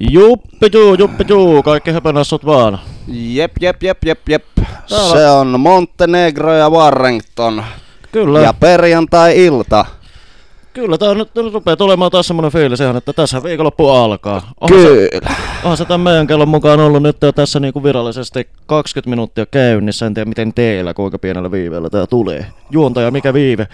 Juppi, kaikki höpönässut vaan. Jep. Se on Montenegro ja Warrington. Kyllä. Ja perjantai-ilta. Kyllä, tää nyt rupeaa tulemaan taas semmonen fiilis ihan, että tässä viikonloppu alkaa. Onhan se tämän meidän kellon mukaan ollut nyt jo tässä niinku virallisesti 20 minuuttia käynnissä. En tiedä miten teillä, kuinka pienellä viiveellä tää tulee. Juontaja, mikä viive?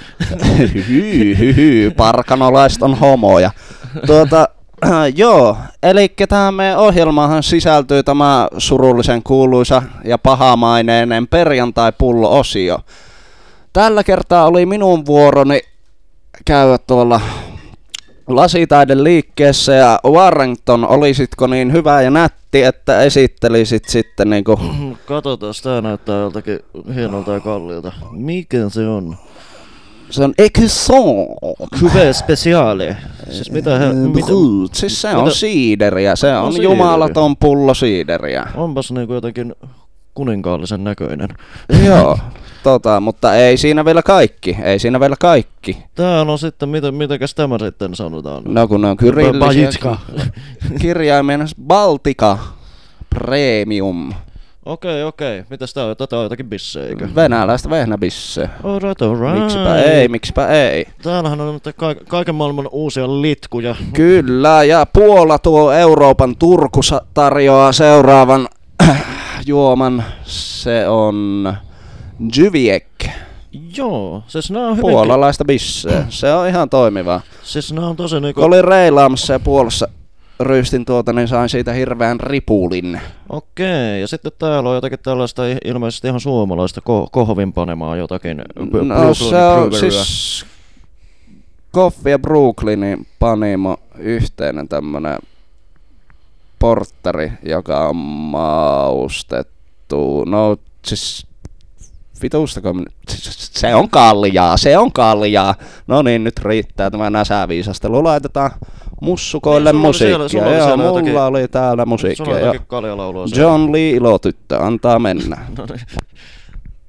Parkanolaiset on homoja. Joo, eli tähän meidän ohjelmahan sisältyy tämä surullisen kuuluisa ja pahamaineinen perjantai-pullo-osio. Tällä kertaa oli minun vuoroni käydä tuolla lasitaiden liikkeessä ja Warrington, olisitko niin hyvä ja nätti, että esittelisit sitten niinku... Katsotaan, tää näyttää joltakin hienolta ja kalliilta. Mikä se on? Se on Écusson. Cuvée spéciale. Siis mitä Siis se on siideriä, se on jumalaton pullo siideriä. Onpas niinku jotenkin kuninkaallisen näköinen. Joo, mutta ei siinä vielä kaikki. Tää on sitten, mitenkäs tämä sitten sanotaan? No kun ne on kyrillisiä. Kirjaimena Baltica Premium. Okei. Mitäs tää on? Tätä on jotakin bissejä, eikö? Venäläistä vehnäbissejä. Alright. Miksipä ei. Täällähän on nyt kaiken maailman uusia litkuja. Kyllä, ja Puola tuo Euroopan Turku tarjoaa seuraavan juoman. Se on Żywiec. Joo, siis nää on hyvinkin... Puolalaista bisseä. Se on ihan toimivaa. Siis nää on tosi niinku... Olin reilaamassa ja Puolassa ryystin niin sain siitä hirveän ripulin. Okei, ja sitten täällä on jotakin tällaista ilmeisesti ihan suomalaista kohvin panemaa jotakin. No se on siis Coffee ja Brooklynin panimo yhteinen tämmönen portteri, joka on maustettu. No siis vitustako, se on kaljaa. No niin, nyt riittää tämä näsäviisastelu. Laitetaan mussukoille musiikkia. Joo, mulla oli täällä musiikkia. Sulla oli jotakin kaljalaulua. John Lee Ilotyttö, antaa mennä. No niin.